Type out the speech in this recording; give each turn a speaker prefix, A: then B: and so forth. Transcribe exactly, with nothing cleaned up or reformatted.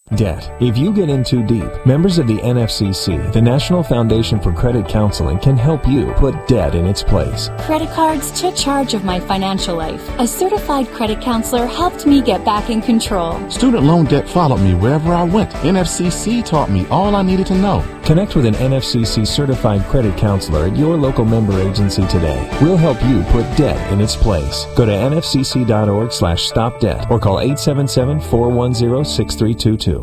A: debt. If you get in too deep, members of the N F C C, the National Foundation for Credit Counseling, can help you put debt in its place.
B: Credit cards took charge of my financial life. A certified credit counselor helped me get back in control.
C: Student loan debt followed me wherever I went. N F C C taught me all I needed to know.
A: Connect with an N F C C certified credit counselor at your local member agency today. We'll help you put debt in its place. Go to N F C C dot org slash stop debt or call eight seven seven, four one zero, six three two two.